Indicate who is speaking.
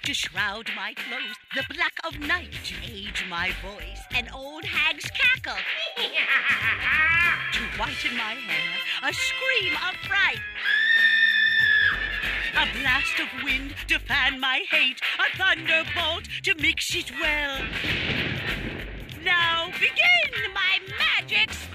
Speaker 1: To shroud my clothes, the black of night. To age my voice, an old hag's cackle. To whiten my hair, a scream of fright. A blast of wind to fan my hate, a thunderbolt to mix it well. Now begin, my